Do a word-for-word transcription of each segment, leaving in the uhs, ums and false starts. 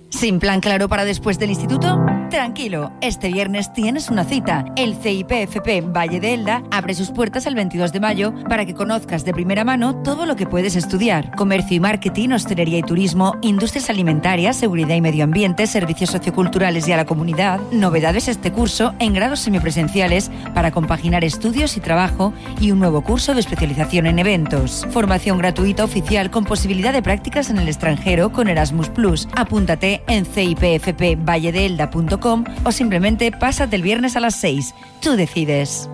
¿Sin plan claro para después del instituto? Tranquilo, este viernes tienes una cita. El C I P F P Valle de Elda abre sus puertas el veintidós de mayo para que conozcas de primera mano todo lo que puedes estudiar. Comercio y marketing, hostelería y turismo, industrias alimentarias, seguridad y medio ambiente, servicios socioculturales y a la comunidad. Novedades este curso en grados semipresenciales para compaginar estudios y trabajo y un nuevo curso de especialización en eventos. Formación gratuita oficial con posibilidad de prácticas en el extranjero con Erasmus plus. Apúntate en c i p f p valle de elda punto com o simplemente pásate el viernes a las seis. Tú decides.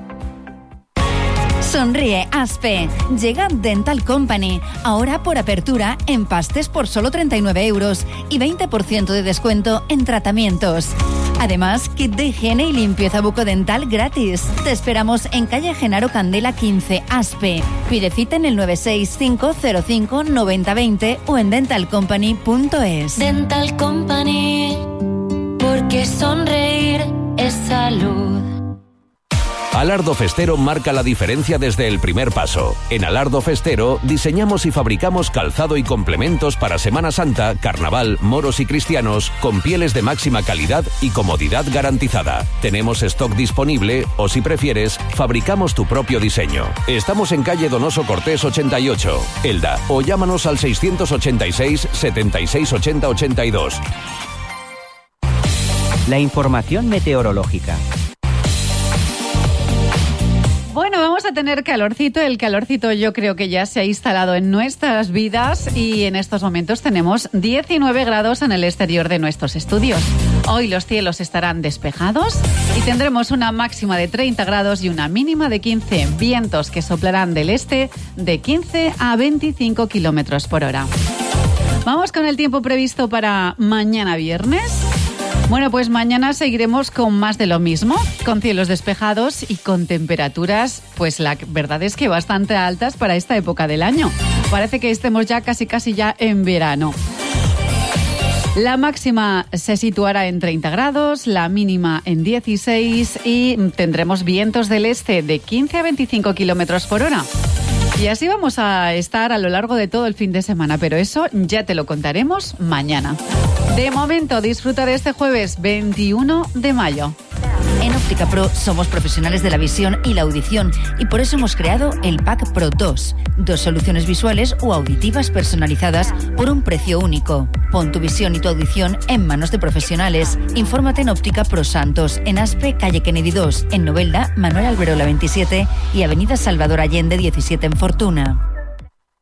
Sonríe, Aspe. Llega Dental Company. Ahora por apertura, empastes por solo treinta y nueve euros y veinte por ciento de descuento en tratamientos. Además, kit de higiene y limpieza bucodental gratis. Te esperamos en calle Genaro Candela quince, Aspe. Pide cita en el nueve seis cinco cero cinco nueve cero dos cero o en dental company punto es. Dental Company, porque sonreír es salud. Alardo Festero marca la diferencia desde el primer paso. En Alardo Festero diseñamos y fabricamos calzado y complementos para Semana Santa, Carnaval, moros y cristianos con pieles de máxima calidad y comodidad garantizada. Tenemos stock disponible o, si prefieres, fabricamos tu propio diseño. Estamos en calle Donoso Cortés ochenta y ocho, Elda, o llámanos al seiscientos ochenta y seis setenta y seis ochenta ochenta y dos. La información meteorológica. Bueno, vamos a tener calorcito. El calorcito yo creo que ya se ha instalado en nuestras vidas y en estos momentos tenemos diecinueve grados en el exterior de nuestros estudios. Hoy los cielos estarán despejados y tendremos una máxima de treinta grados y una mínima de quince. Vientos que soplarán del este de quince a veinticinco kilómetros por hora. Vamos con el tiempo previsto para mañana viernes. Bueno, pues mañana seguiremos con más de lo mismo, con cielos despejados y con temperaturas, pues la verdad es que bastante altas para esta época del año. Parece que estemos ya casi casi ya en verano. La máxima se situará en treinta grados, la mínima en dieciséis y tendremos vientos del este de quince a veinticinco kilómetros por hora. Y así vamos a estar a lo largo de todo el fin de semana, pero eso ya te lo contaremos mañana. De momento, disfruta de este jueves veintiuno de mayo. En Óptica Pro somos profesionales de la visión y la audición y por eso hemos creado el Pack Pro dos. Dos soluciones visuales o auditivas personalizadas por un precio único. Pon tu visión y tu audición en manos de profesionales. Infórmate en Óptica Pro Santos, en Aspe, calle Kennedy dos, en Novelda, Manuel Alberola veintisiete y avenida Salvador Allende diecisiete en Fortuna.